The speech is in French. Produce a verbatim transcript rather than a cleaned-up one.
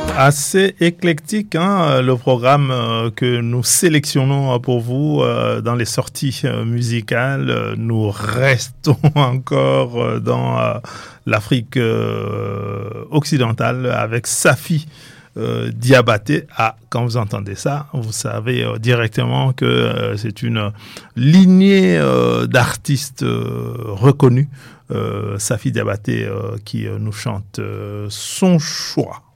Assez éclectique, hein, le programme euh, que nous sélectionnons pour vous euh, dans les sorties euh, musicales. Nous restons encore euh, dans euh, l'Afrique euh, occidentale avec Safi euh, Diabaté. Ah, quand vous entendez ça, vous savez euh, directement que euh, c'est une lignée euh, d'artistes euh, reconnus. Euh, Safi Diabaté euh, qui euh, nous chante euh, Son choix.